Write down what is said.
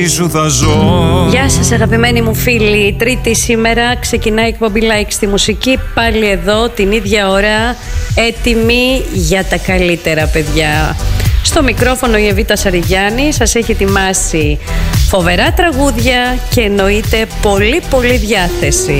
Γεια σας αγαπημένοι μου φίλοι. Τρίτη σήμερα ξεκινάει η εκπομπή Like στη μουσική. Πάλι εδώ την ίδια ώρα, έτοιμοι για τα καλύτερα, παιδιά. Στο μικρόφωνο η Εβίτα Σαριγιάννη σας έχει ετοιμάσει φοβερά τραγούδια και εννοείται πολύ διάθεση.